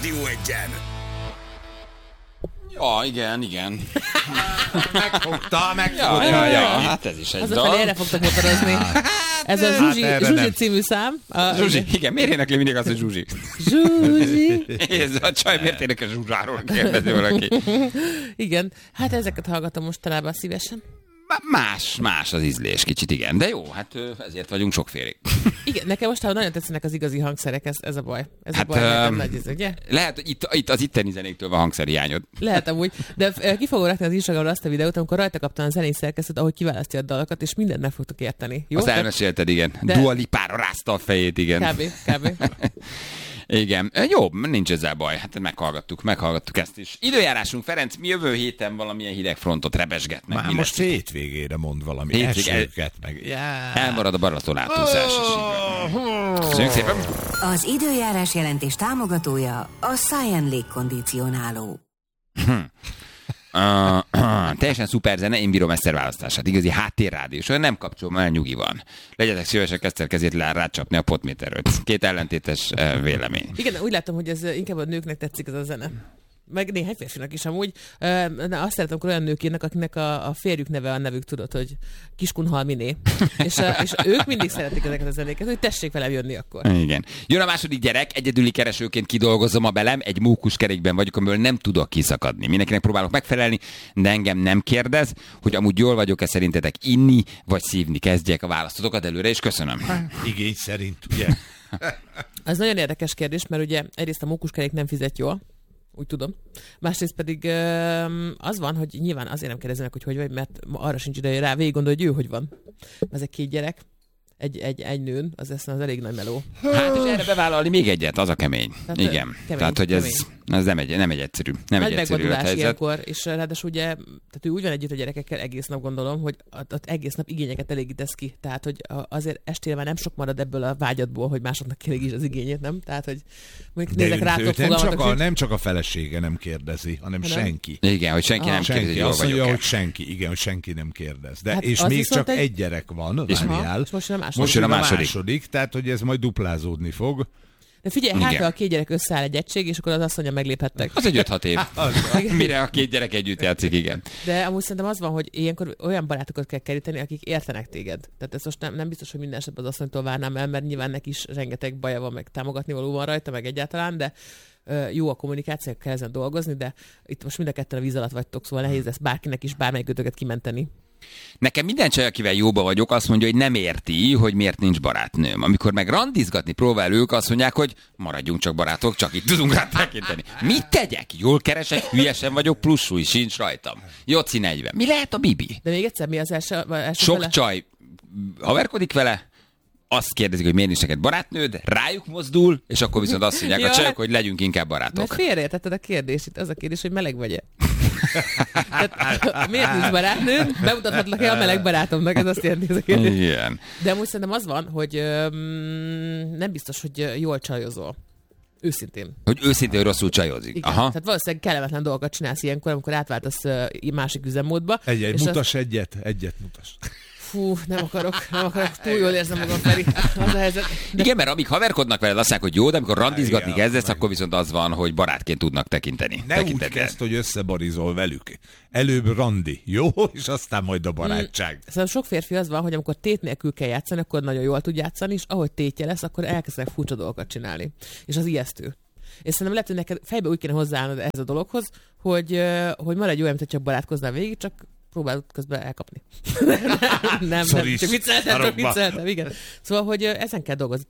Rádió Egyen. Ja, igen. Megfogta. Ja, hát ez is egy dal. Azofelé erre fogtok motorozni. Ez a Zsuzsi című szám. Zsuzsi, igen, miért énekli mindig azt, hogy Zsuzsi? Zsuzsi. Ez a csaj miért énekel Zsuzsáról, kérdezi valaki. Igen, hát ezeket hallgatom mostanában szívesen. Más az ízlés kicsit, igen. De jó, hát ezért vagyunk sokfélék. Igen, nekem most nagyon tetszenek az igazi hangszerek, ez a baj. Ez Hát, a baj, nekem nagy ez, ugye? Lehet, hogy itt az itteni zenéktől van hangszerhiányod. Lehet amúgy, de ki fogom rakni az Instagramra azt a videót, amikor rajta kaptam a zenei szerkesztőt, ahogy kiválasztja a dalokat, és mindent meg fogtok érteni. Jó? Azt elmesélted, igen. Dua Lipára rázta a fejét, igen. Kb. Igen. Jó, nincs ezzel baj. Hát meghallgattuk ezt is. Időjárásunk, Ferenc, mi jövő héten valamilyen hideg frontot rebesget meg. Már most hétvégére mond valami. Esőket meg. Elmarad a Baraton átúszás is. Köszönjük szépen. Az időjárás jelentés támogatója a Science légkondicionáló. Teljesen szuper zene, én bírom Eszter választását. Igazi háttérrádió, és olyan nem kapcsolom el, nyugi van. Legyetek szívesek Eszter kezét rácsapni a potméterről. Két ellentétes vélemény. Igen, úgy látom, hogy ez inkább a nőknek tetszik ez a zene. Meg néhány férfinak is amúgy. Azt szeretem, amikor olyan nők írnak, akinek a férjük neve a nevük, tudod, hogy Kiskunhalminé. és ők mindig szeretik ezeket a zenéket, hogy tessék velem jönni akkor. Igen. Jön a második gyerek, egyedüli keresőként kidolgozom a belem, egy mókuskerékben vagyok, amiből nem tudok kiszakadni. Mindenkinek próbálok megfelelni, de engem nem kérdez, hogy amúgy jól vagyok-e szerintetek inni, vagy szívni. Kezdjek a választotokat előre, és köszönöm. Igény szerint, ugye? Ez nagyon érdekes kérdés, mert ugye egyrészt a mókuskerék nem fizet jól, úgy tudom. Másrészt pedig az van, hogy nyilván azért nem kérdezzenek, hogy vagy, mert arra sincs ideje rá, végig gondol, hogy ő hogy van. Ezek két gyerek, egy nőn, az elég nagy meló. Hát és erre bevállalni még egyet, az a kemény. Tehát, igen. Tehát, hogy ez nem egy egyszerű. Nagy megvadulás ilyenkor, és ráadásul ugye, tehát ő úgy van együtt a gyerekekkel egész nap, gondolom, hogy egész nap igényeket elégítesz ki. Tehát, hogy azért estére már nem sok marad ebből a vágyadból, hogy másoknak kielégíts az igényét, nem? Tehát, hogy mondjuk nézek rátok, fogalmatok. Nem csak a felesége nem kérdezi, hanem senki. Igen, hogy senki nem kérdezi, hogy jól azt mondja, vagyok. hogy senki, igen, hogy senki nem kérdez. De Hát és még csak egy gyerek van, várjál. Most jön a második, tehát hogy ez majd duplázódni fog. De figyelj, hát ha a két gyerek összeáll egy egység, és akkor az azt mondja, megléphettek. Az egy 5-6 év. Mire a két gyerek együtt játszik, igen. De amúgy szerintem az van, hogy ilyenkor olyan barátokat kell keríteni, akik értenek téged. Tehát ez most nem biztos, hogy minden esetben az asszonytól várnám el, mert nyilván neki is rengeteg baja van, meg támogatni való van rajta, meg egyáltalán, de jó a kommunikáció, kell ezen dolgozni, de itt most mind a ketten a víz alatt vagytok, szóval nehéz lesz bárkinek is bármelyik kötöket kimenteni. Nekem minden csaj, akivel jóba vagyok, azt mondja, hogy nem érti, hogy miért nincs barátnőm. Amikor meg randizgatni próbál ők, azt mondják, hogy maradjunk csak barátok, csak itt tudunk rá tekinteni. Mit tegyek? Jól keresek, hülyesen vagyok, plusz súly sincs rajtam. Joci 40. Mi lehet a Bibi? De még egyszer, mi az első Sok fele? csaj haverkodik vele, azt kérdezik, hogy miért nincs neked barátnőd, rájuk mozdul, és akkor viszont azt mondják a csajok, hogy legyünk inkább barátok. Mert félreértetted a kérdést, itt az a kérdés, hogy meleg vagy-e? Tehát, miért nincs barátnőd? Bemutathatlak-e a meleg barátomnak? Ez azt jelenti ez a kérdés. Igen. De amúgy szerintem az van, hogy nem biztos, hogy jól csajozol. Őszintén. Hogy őszintén rosszul csajozik. Igen. Aha. Tehát valószínűleg kellemetlen dolgokat csinálsz ilyenkor, amikor átváltasz másik üzemmódba. Mutas egyet mutas. Fú, nem akarok, túl jól érzem magam, Feri. Az a helyzet. De... Igen, mert amíg haverkodnak veled, azt mondják, hogy jó, de amikor randizgatni kezdesz, akkor viszont az van, hogy barátként tudnak tekinteni. Ne úgy kezd, hogy összebarizol velük. Előbb randi, jó? És aztán majd a barátság. Szóval sok férfi az van, hogy amikor tét nélkül kell játszani, akkor nagyon jól tud játszani, és ahogy tétje lesz, akkor elkezdenek furcsa dolgokat csinálni. És az ijesztő. És szerintem lehet, hogy neked fejbe úgy kéne hozzáállnod ehhez a dologhoz, hogy maradj olyan, mint csak barátkoznál végig, csak próbálod közben elkapni. nem, csak vicceltem, igen. Szóval, hogy ezen kell dolgozni.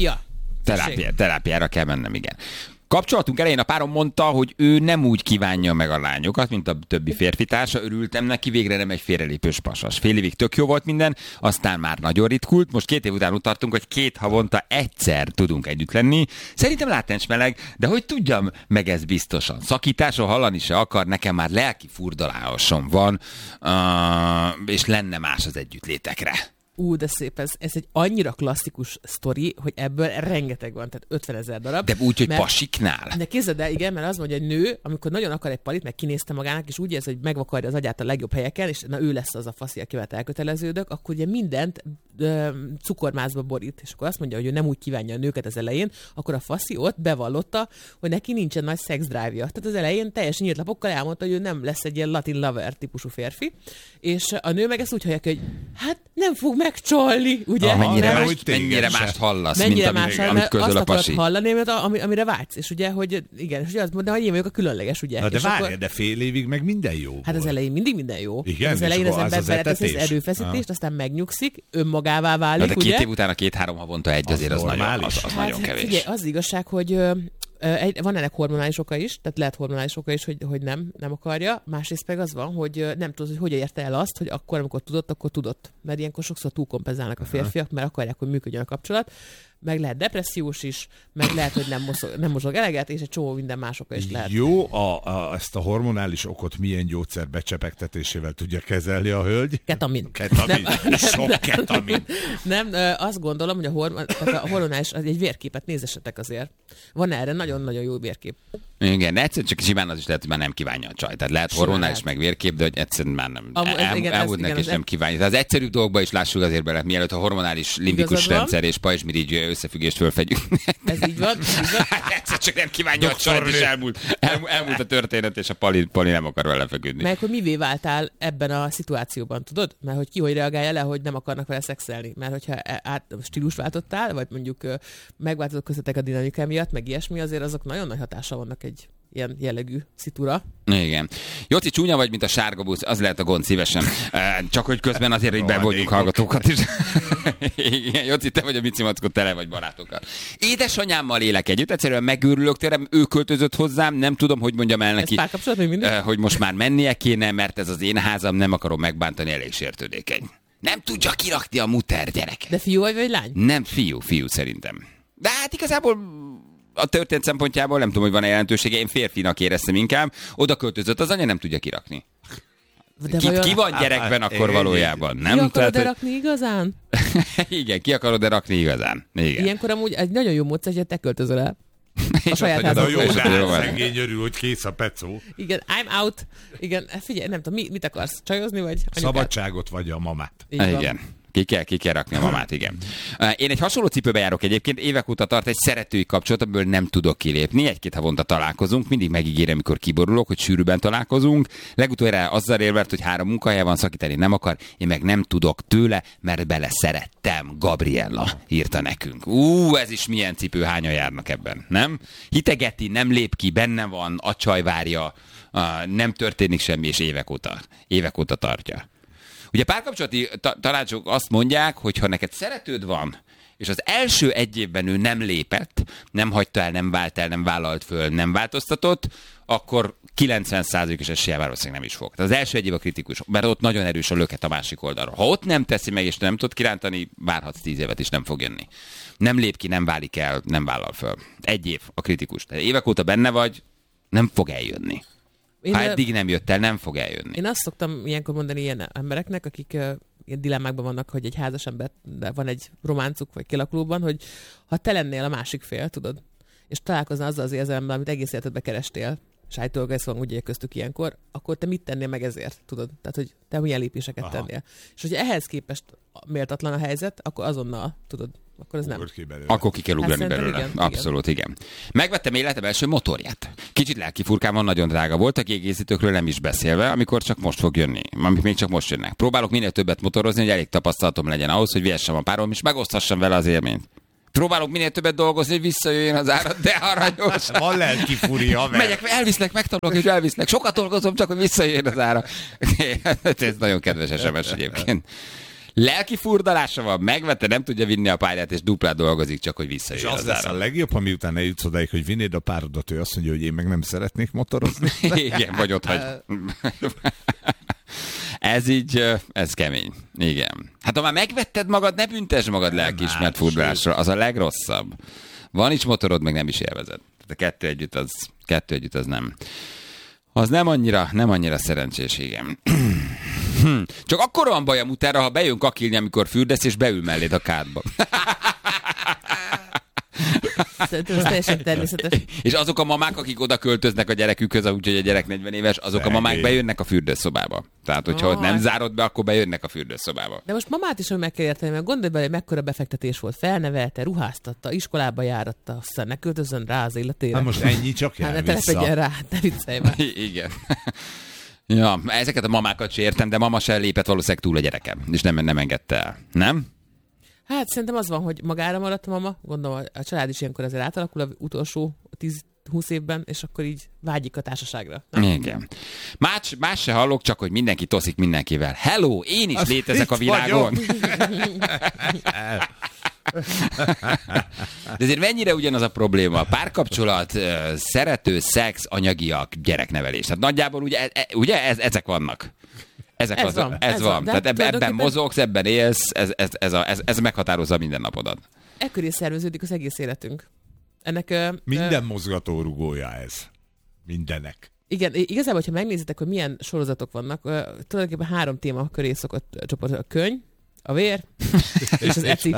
Terápiára kell mennem, igen. Kapcsolatunk elején a párom mondta, hogy ő nem úgy kívánja meg a lányokat, mint a többi férfitársa. Örültem neki, végre nem egy félrelépős pasas. Fél évig tök jó volt minden, aztán már nagyon ritkult. Most 2 év után tartunk, hogy 2 havonta egyszer tudunk együtt lenni. Szerintem látens meleg, de hogy tudjam meg ez biztosan. Szakításról hallani se akar, nekem már lelki furdalásom van, és lenne más az együttlétekre. De szép, ez egy annyira klasszikus sztori, hogy ebből rengeteg van, tehát 50 000 darab. De úgy, hogy pasiknál. De képzeld el, igen, mert az mondja, hogy nő, amikor nagyon akar egy palit, meg kinézte magának, és úgy érzi, hogy megvakarja az agyát a legjobb helyeken, és na ő lesz az a faszi, akivel elköteleződök, akkor ugye mindent cukormázba borít. És akkor azt mondja, hogy ő nem úgy kívánja a nőket az elején, akkor a faszi ott bevallotta, hogy neki nincsen nagy szexdrive-ja. Tehát az elején teljesen nyílt lapokkal elmondta, hogy ő nem lesz egy ilyen latin lover típusú férfi, és a nő meg ezt úgy hallja, hogy hát nem fog megcsolni, ugye? Mennyire mást hallasz, mennyire mint amit közöl a pasi. Hallani, amire vágysz. És ugye, hogy igen, és azt mondja, hogy én vagyok a különleges, ugye? Na de várj, de fél évig meg minden jó. Hát az elején mindig minden jó. Igen, az elején az ember beletesz az erőfeszítést, aztán megnyugszik, önmagává válik, de 2 év után a 2-3 havonta egy azért az nagyon kevés. Ugye, az igazság, hogy van ennek hormonális oka is, tehát lehet hormonális oka is, hogy nem akarja. Másrészt meg az van, hogy nem tudod, hogy érte el azt, hogy akkor, amikor tudott. Mert ilyenkor sokszor túlkompenzálnak a férfiak, mert akarják, hogy működjön a kapcsolat. Meg lehet depressziós is, meg lehet, hogy nem mozog eleget, és egy csomó minden más oka is lehet. Jó, ezt a hormonális okot milyen gyógyszer becsepegtetésével tudja kezelni a hölgy? Ketamin. Sok ketamin. Nem, azt gondolom, hogy a hormonális, egy vérképet nézessetek azért. Van erre nagyon-nagyon jó vérkép. Igen, de egyszerűen csak simán az is lehet, hogy már nem kívánja a csaj. Tehát lehet hormonális meg vérkép, de hogy egyszerűen már nem. Elmúltnak és nem kívánja. Tehát az egyszerűbb dolgokba is lássuk azért bele, mielőtt a hormonális limbikus rendszer és pajzsmirigy összefüggést fölfedjük. Ez így van. Egyszer csak nem kívánja a csajt, és elmúlt a történet, és a Pali nem akar vele feküdni. Meg hogy mivé váltál ebben a szituációban, tudod? Mert hogy ki hogy reagálja le, hogy nem akarnak vele szexelni. Mert hogyha stílus váltottál, vagy mondjuk megváltozott köztetek a dinamika miatt, meg ilyesmi, azért azok nagyon nagy hatással vannak egy ilyen jellegű szitúra. Igen. Jóci, csúnya vagy, mint a sárga busz, az lehet a gond szívesen. Csak hogy közben azért, hogy bevonjuk hallgatókat is. Igen, Jóci, te vagy a Mici Mackó, tele vagy barátokkal. Édesanyámmal élek együtt, egyszerűen megőrülök tőlem, ő költözött hozzám, nem tudom, hogy mondjam el neki, hogy most már mennie kéne, mert ez az én házam, nem akarom megbántani, elég sértődékeny. Nem tudja kirakni a muter gyereke. De fiú vagy lány? Nem, fiú szerintem. De hát igazából a történet szempontjából nem tudom, hogy van-e jelentősége, én férfinak éreztem inkább, oda költözött, az anya nem tudja kirakni. Ki van gyerekben akkor valójában? Nem? Ki akarod rakni igazán? Igen, ki akarod rakni igazán? Igen. Ilyenkor amúgy egy nagyon jó módszer, hogy te költözöl el. A saját házat. Jó, szegény örül, hogy kész a pecó. Igen, I'm out. Igen, figyelj, nem tudom, mit akarsz? Csajozni vagy? Anyukát? Szabadságot vagy a mamát. Igen. Ki kell rakni a mamát, igen. Én egy hasonló cipőbe járok egyébként, évek óta tart egy szeretői kapcsolat, amiből nem tudok kilépni. 1-2 havonta találkozunk, mindig megígérem, mikor kiborulok, hogy sűrűben találkozunk. Legutoljára azzal érvelt, hogy 3 munkahelye van, szakítani nem akar, én meg nem tudok tőle, mert bele szerettem. Gabriella írta nekünk. Ez is milyen cipő, hányan járnak ebben, nem? Hitegeti, nem lép ki, benne van, a csaj várja, nem történik semmi, és évek óta tartja. Ugye párkapcsolati tanácsok azt mondják, hogy ha neked szeretőd van, és az első 1 évben ő nem lépett, nem hagyta el, nem vált el, nem vállalt föl, nem változtatott, akkor 90%-os eséllyel valószínűleg nem is fog. Tehát az első 1 év a kritikus, mert ott nagyon erős a löket a másik oldalra. Ha ott nem teszi meg, és nem tud kirántani, várhatsz 10 évet is, nem fog jönni. Nem lép ki, nem válik el, nem vállal föl. 1 év a kritikus. Tehát évek óta benne vagy, nem fog eljönni. Ha eddig nem jött el, nem fog eljönni. Én azt szoktam ilyenkor mondani ilyen embereknek, akik ilyen dilemmákban vannak, hogy egy házas ember, de van egy románcuk vagy kialakulóban, hogy ha te lennél a másik fél, tudod, és találkoznál azzal az érzelemmel, amit egész életedben kerestél, és állítólag ez van ugye köztük ilyenkor, akkor te mit tennél meg ezért, tudod? Tehát, hogy te milyen lépéseket tennél. És hogyha ehhez képest méltatlan a helyzet, akkor azonnal, tudod, akkor ez nem. Akkor ki kell ugrani belőle. Igen, abszolút, igen. Megvettem életem első motorját. Kicsit lelkifurkám van, nagyon drága volt, a kiegészítőkről nem is beszélve, amikor csak most fog jönni, amik még csak most jönnek. Próbálok minél többet motorozni, hogy elég tapasztalatom legyen ahhoz, hogy vihessem a párom, és megoszthassam vele az élményt. Próbálok minél többet dolgozni, hogy visszajöjjön az árat, de aranyos. Van lelki fúria, haver. Megyek, elviszlek, megtanulok, és elviszlek. Sokat dolgozom, csak hogy visszajöjjön az ára. Ez nagyon kedves SMS egyébként. Lelki furdalása van, megvette, nem tudja vinni a pályát, és duplát dolgozik, csak hogy visszajöjjön az ára. És az lesz a legjobb, ha miután eljutsz odáig, hogy vinnéd a párodat, ő azt mondja, hogy én meg nem szeretnék motorozni. Igen, vagy ott hagy. Ez így, ez kemény. Igen. Hát ha már megvetted magad, ne büntesd magad lelkiismert furdalásra, az a legrosszabb. Van is motorod, meg nem is élvezed. Tehát a kettő együtt az nem. Az nem annyira szerencsés, igen. Csak akkor van baj a mutára, ha bejön kakilni, amikor fürdesz, és beül melléd a kádba. Szerintem ez teljesen természetes. És azok a mamák, akik oda költöznek a gyerekükhöz, úgyhogy a gyerek 40 éves, azok a mamák bejönnek a fürdőszobába. Tehát, hogyha ott nem zárod be, akkor bejönnek a fürdőszobába. De most mamát is meg kell érteni, mert gondolj bele, hogy mekkora befektetés volt. Felnevelte, ruháztatta, iskolába járatta, aztán ne költözön rá az életére. Hát most ennyi csak jár vissza. Ne telepedjen rá, ne viccelj már. Igen. Ja, ezeket a mamákat sem értem, de mama sem lépett valószínűleg túl a gyerekem, és nem engedte el. Nem? Hát szerintem az van, hogy magára maradt a mama, gondolom a család is ilyenkor azért átalakul az utolsó 10-20 évben, és akkor így vágyik a társaságra. Nem? Igen. Más se hallok, csak hogy mindenki toszik mindenkivel. Hello, én is létezek a világon. De azért mennyire ugyanaz a probléma? A párkapcsolat, szerető, szex, anyagiak, gyereknevelés. Tehát nagyjából ugye ezek vannak. Ez van. Tehát ebben mozogsz, ebben élsz, ez meghatározza minden napodat. Ekkor is szerveződik az egész életünk. Minden mozgatórugója ez. Mindenek. Igen, igazából, hogyha megnézitek, hogy milyen sorozatok vannak, tulajdonképpen 3 téma köré szokott csoportolni. A könyv, a vér, és az eci.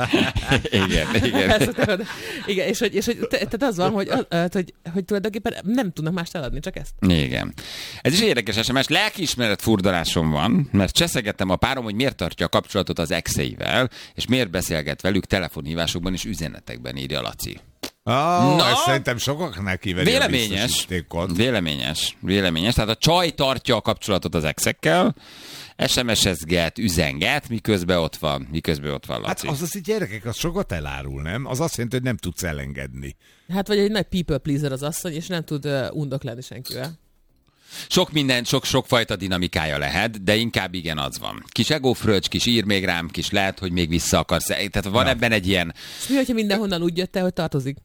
Igen, és hogy tehát az van, hogy tulajdonképpen nem tudnak mást eladni, csak ezt. Igen. Ez is érdekes SMS. Lelkiismeret furdalásom van, mert cseszegettem a párom, hogy miért tartja a kapcsolatot az exeivel, és miért beszélget velük telefonhívásokban és üzenetekben, írja Laci. Ez szerintem sokaknak kiveri a biztosítékot. Véleményes. Tehát a csaj tartja a kapcsolatot az exekkel, SMS-ezget, üzenget, miközben ott van Laci. Hát az így gyerekek, az sokat elárul, nem? Az azt jelenti, hogy nem tudsz elengedni. Hát vagy egy nagy people pleaser az asszony, és nem tud undok lenni senkivel. Sok minden, sokfajta dinamikája lehet, de inkább igen, az van. Kis egófröccs, kis ír még rám, kis lehet, hogy még vissza akarsz. Tehát van ebben egy ilyen... És mi, hogyha mindenhonnan úgy jött el, hogy tartozik?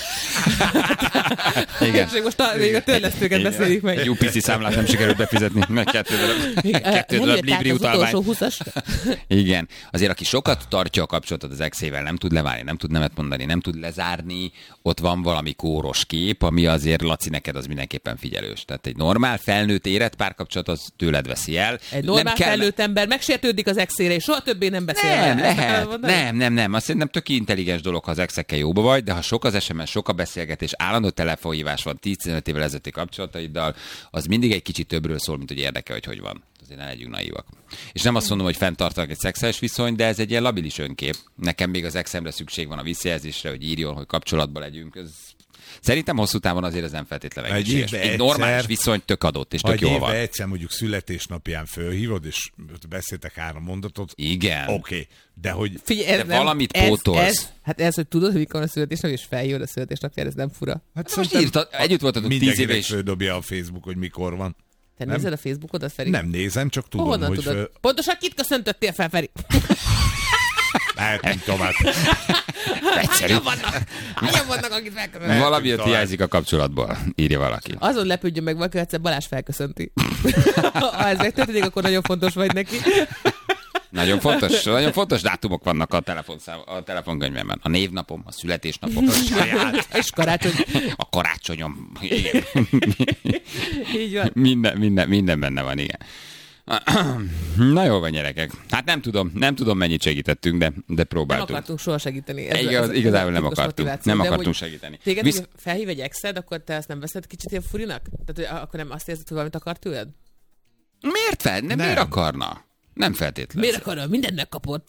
Igen. És most még a törlesztőket beszéljük meg. Egy UPC számlát nem sikerült befizetni. Meg 2 darab Libri utalvány. Igen. Azért, aki sokat tartja a kapcsolatot az exével, nem tud leválni, nem tud nemet mondani, nem tud lezárni, ott van valami kóros kép, ami azért, Laci, neked az mindenképpen figyelős. Tehát egy normál felnőtt érett párkapcsolat az tőled veszi el. Egy normál felnőtt ember megsértődik az exére, és soha többé nem beszél. Nem. Azt szerintem tök intelligens dolog, ha az exekkel jóba vagy, de ha sok az SMS, sok a beszélgetés, állandó telefonhívás van 10-15 évvel ezelőtti kapcsolataiddal, az mindig egy kicsit többről szól, mint hogy érdekel, hogy van. Azért ne legyünk naívak. És nem azt mondom, hogy fenntartanak egy szexuális viszonyt, de ez egy ilyen labilis önkép. Nekem még az exemre szükség van a visszajelzésre, hogy írjon, hogy kapcsolatban legyünk. Ez szerintem hosszú távon azért ez nem feltétlenül egészséges. Egy normális viszony tök adott, és tök jól van. Egyszer mondjuk születésnapján fölhívod, és beszéltek 3 mondatot. Igen. Oké. De hogy... Figyelj, de valamit pótolsz. Hát hogy tudod, hogy mikor a születésnap, és felhívod a születésnapjára, ez nem fura. Hát most írtad, együtt voltatok 10 éve, és földobja a Facebook, hogy mikor van. Te nézed a Facebookodat, Feri? Nem nézem, csak tudom, honnan hogy... tudod? Pontosan kit köszöntöttél fel, Feri? Lehetünk tovább. Egyszerű. Hányan vannak, akit felköszöntöttél? Valami ott hiányzik a kapcsolatból, írja valaki. Azon lepődjön meg, valaki egyszer Balázs felköszönti. Ha ez megtörténik, akkor nagyon fontos vagy neki. Nagyon fontos dátumok vannak a telefonkönyvemben. A névnapom, a születésnapom, és karácsony. A karácsonyom. Igen. Így van. Minden benne van, igen. Na jó van, gyerekek. Hát nem tudom mennyit segítettünk, de próbáltunk. Nem akartunk soha segíteni. Igazából nem akartunk segíteni. Téged felhív egy exed, akkor te azt nem veszed kicsit ilyen furinak? Tehát akkor nem azt érzed, hogy valamit akar tőled? Miért akarna? Nem feltétlenül. Miért akarod? Mindent megkapott.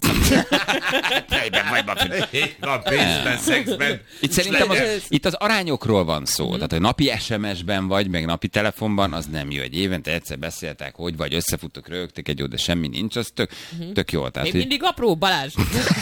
A pénzben, szexben. Itt szerintem itt az arányokról van szó. Tehát, hogy napi SMS-ben vagy, meg napi telefonban, az nem jó. Egy évente egyszer beszéltek, hogy vagy összefuttok, rögtük egy jó, de semmi nincs, az tök jó. Tehát, még mindig apró, Balázs.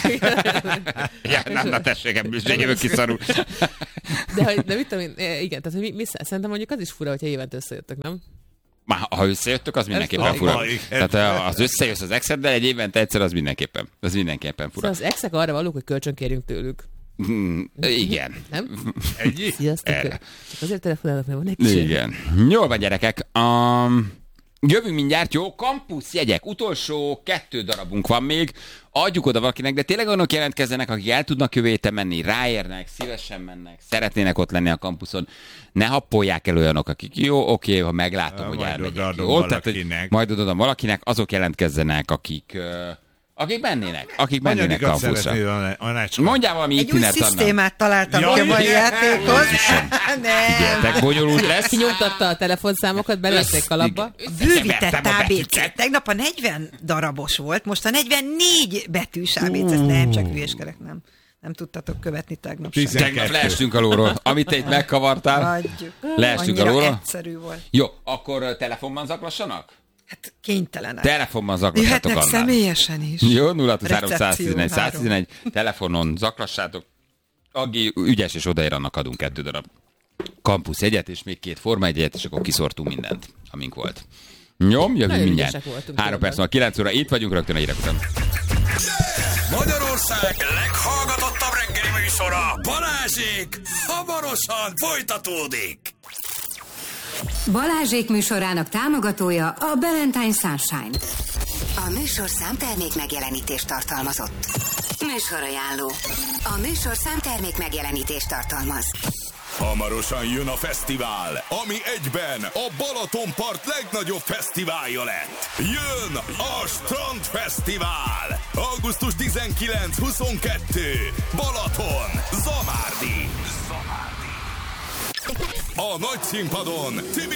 Na tessék, ebből jövök ki szarul. De mit tudom én, igen, tehát szerintem mondjuk az is fura, hogyha évente összejöttök, nem? Már ha összejöttök, az mindenképpen fura. Tehát az összejössz az exeddel egy évente egyszer, az mindenképpen fura. Szóval az exek arra valók, hogy kölcsönkérjünk tőlük. Igen. Nem? Ennyi? Sziasztok. Csak azért telefonálok, mert van egy kis. Igen. Jól van, gyerekek. Jövünk mindjárt, jó? Kampuszjegyek. Utolsó 2 darabunk van még. Adjuk oda valakinek, de tényleg olyanok jelentkezzenek, akik el tudnak jövő héten menni, ráérnek, szívesen mennek, szeretnének ott lenni a kampuszon. Ne happolják el olyanok, akik jó, oké, ha meglátom, hogy elmegyek. Jó, tehát, majd oda valakinek, azok jelentkezzenek, akik mennének. Akik mennének kampuszra. Mondjál valami itinert annak. Egy új szisztémát találtam ki a mai játékhoz. Figyeljetek, bonyolult lesz. Kinyomtatta a telefonszámokat, belőtték kalapba. Bővített ABC. Tegnap a 40 darabos volt, most a 44 betűs ABC. Nem, csak hülyéskedek, nem tudtatok követni tegnap sem. Tegnap leestünk a lóról. Amit te itt megkavartál, leestünk a lóról. Annyira egyszerű volt. Jó, akkor telefonban zaklassanak? Hát kénytelenek. Telefonban zaklassátok annál. Személyesen is. Jó, 0-3-111-111, telefonon zaklassátok. Aggi ügyes, és odaér, annak adunk 2 darab kampuszjegyet, és még 2 formaegyet, és akkor kiszortunk mindent, amink volt. Jó, jövünk mindjárt. 3 perc van, 9 óra, itt vagyunk rögtön a hírek után. Magyarország leghallgatottabb reggeli műsora, Balázsék, hamarosan folytatódik. Balázsék műsorának támogatója a Valentine Sunshine. A műsorszám termék megjelenítést tartalmazott. Műsorajánló. A műsorszám termék megjelenítést tartalmaz. Hamarosan jön a fesztivál, ami egyben a Balatonpart legnagyobb fesztiválja lett. Jön a Strandfesztivál! Augusztus 19-22. Balaton, Zamárdi. A nagy színpadon Tibi